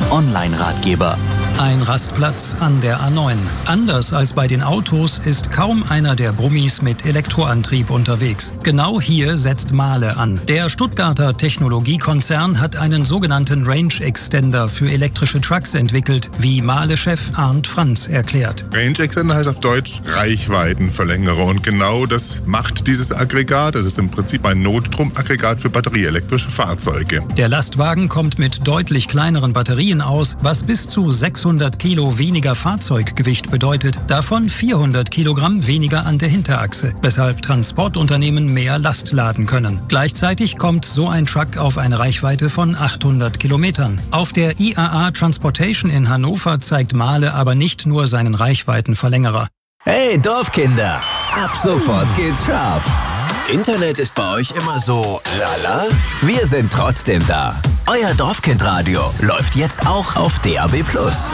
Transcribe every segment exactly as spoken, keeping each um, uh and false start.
Online-Ratgeber. Ein Rastplatz an der A neun. Anders als bei den Autos ist kaum einer der Brummis mit Elektroantrieb unterwegs. Genau hier setzt Mahle an. Der Stuttgarter Technologiekonzern hat einen sogenannten Range Extender für elektrische Trucks entwickelt, wie Mahle-Chef Arndt Franz erklärt. Range Extender heißt auf Deutsch Reichweitenverlängerer und genau das macht dieses Aggregat. Das ist im Prinzip ein Notstromaggregat für batterieelektrische Fahrzeuge. Der Lastwagen kommt mit deutlich kleineren Batterien aus, was bis zu sechshundert Kilo weniger Fahrzeuggewicht bedeutet, davon vierhundert Kilogramm weniger an der Hinterachse, weshalb Transportunternehmen mehr Last laden können. Gleichzeitig kommt so ein Truck auf eine Reichweite von achthundert Kilometern. Auf der I A A Transportation in Hannover zeigt Mahle aber nicht nur seinen Reichweitenverlängerer. Hey Dorfkinder, ab sofort geht's scharf. Internet ist bei euch immer so lala? Wir sind trotzdem da. Euer Dorfkindradio läuft jetzt auch auf D A B plus.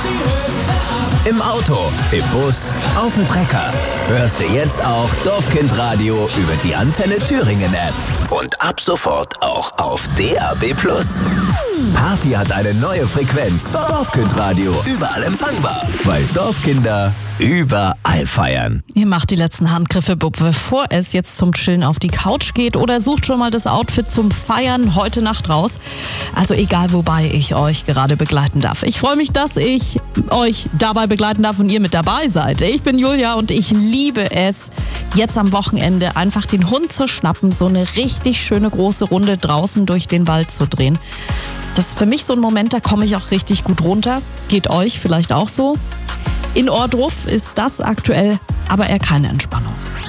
Im Auto, im Bus, auf dem Trecker. Hörst du jetzt auch Dorfkindradio über die Antenne Thüringen App. Und ab sofort auch auf D A B plus. Party hat eine neue Frequenz. Dorfkindradio, überall empfangbar. Weil Dorfkinder überall feiern. Ihr macht die letzten Handgriffe, bevor es jetzt zum Chillen auf die Couch geht oder sucht schon mal das Outfit zum Feiern heute Nacht raus. Also egal, wobei ich euch gerade begleiten darf. Ich freue mich, dass ich euch dabei begleiten darf und ihr mit dabei seid. Ich bin Julia und ich liebe es, jetzt am Wochenende einfach den Hund zu schnappen, so eine richtig schöne große Runde draußen durch den Wald zu drehen. Das ist für mich so ein Moment, da komme ich auch richtig gut runter. Geht euch vielleicht auch so? In Ohrdruf ist das aktuell aber eher keine Entspannung.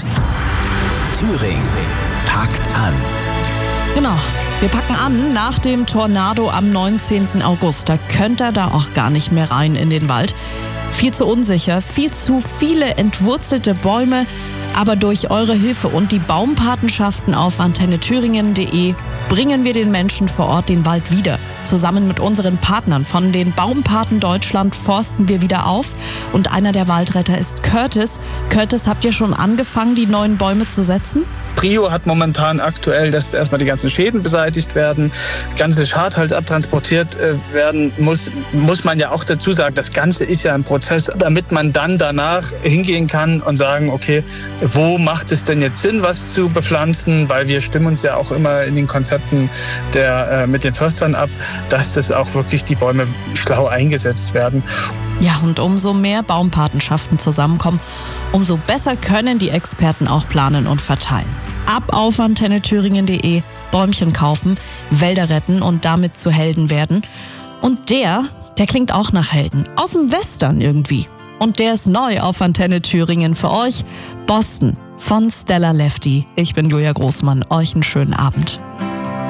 Thüringen packt an. Genau, wir packen an nach dem Tornado am neunzehnten August. Da könnt ihr da auch gar nicht mehr rein in den Wald. Viel zu unsicher, viel zu viele entwurzelte Bäume. Aber durch eure Hilfe und die Baumpatenschaften auf antenne thüringen punkt de bringen wir den Menschen vor Ort den Wald wieder. Zusammen mit unseren Partnern von den Baumpaten Deutschland forsten wir wieder auf. Und einer der Waldretter ist Curtis. Curtis, habt ihr schon angefangen, die neuen Bäume zu setzen? Prio hat momentan aktuell, dass erstmal die ganzen Schäden beseitigt werden, das ganze Schadholz abtransportiert werden muss, muss man ja auch dazu sagen, das Ganze ist ja ein Prozess, damit man dann danach hingehen kann und sagen, okay, wo macht es denn jetzt Sinn, was zu bepflanzen, weil wir stimmen uns ja auch immer in den Konzepten der, äh, mit den Förstern ab, dass das auch wirklich die Bäume schlau eingesetzt werden. Ja, und umso mehr Baumpatenschaften zusammenkommen, umso besser können die Experten auch planen und verteilen. Ab auf antenne thüringen punkt de, Bäumchen kaufen, Wälder retten und damit zu Helden werden. Und der, der klingt auch nach Helden. Aus dem Western irgendwie. Und der ist neu auf Antenne Thüringen für euch. Boston von Stella Lefty. Ich bin Julia Großmann. Euch einen schönen Abend.